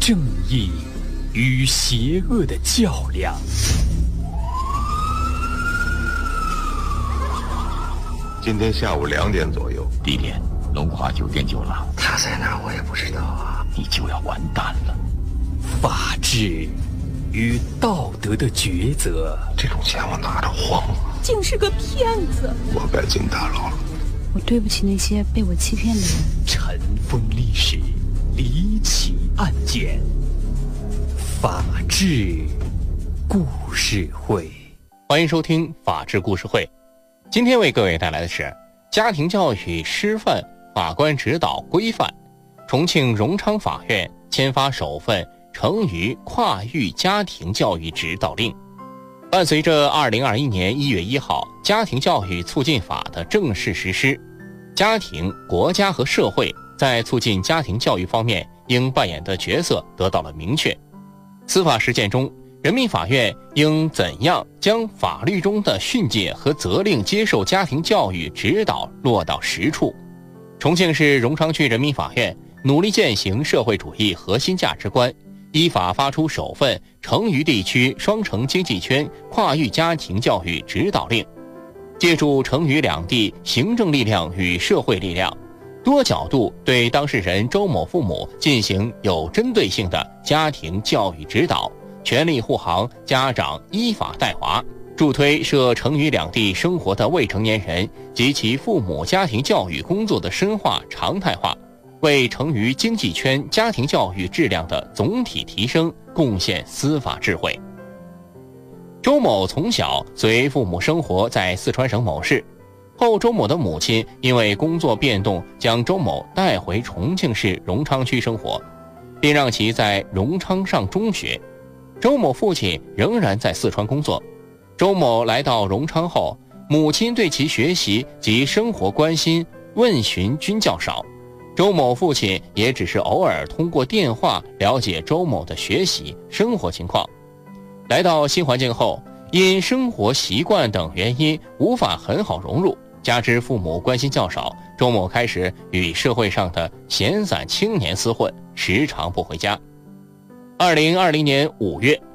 正义与邪恶的较量。 今天下午2点左右， 地点龙华酒店酒廊。 他在哪儿我也不知道啊， 你就要完蛋了。 法治与道德的抉择， 这种钱我拿着慌了， 竟是个骗子。 我该进大牢了。 我对不起那些被我欺骗的人。 尘封历史，离奇案件，法治故事会。 欢迎收听法治故事会。今天为各位带来的是家庭教育师范法官指导规范。重庆荣昌法院签发首份成渝跨域家庭教育指导令。伴随着2021年1月1号家庭教育促进法的正式实施，家庭、国家和社会在促进家庭教育方面应扮演的角色得到了明确。司法实践中，人民法院应怎样将法律中的训诫和责令接受家庭教育指导落到实处？重庆市荣昌区人民法院努力践行社会主义核心价值观，依法发出首份成渝地区双城经济圈跨域家庭教育指导令，借助成渝两地行政力量与社会力量，多角度对当事人周某父母进行有针对性的家庭教育指导，全力护航家长依法带娃，助推涉成渝两地生活的未成年人及其父母家庭教育工作的深化常态化，为成渝经济圈家庭教育质量的总体提升贡献司法智慧。周某从小随父母生活在四川省某市，后周某的母亲因为工作变动将周某带回重庆市荣昌区生活，并让其在荣昌上中学。周某父亲仍然在四川工作。周某来到荣昌后，母亲对其学习及生活关心问询均较少，周某父亲也只是偶尔通过电话了解周某的学习生活情况。来到新环境后，因生活习惯等原因无法很好融入，加之父母关心较少，周某开始与社会上的闲散青年厮混，时常不回家。2020年5月，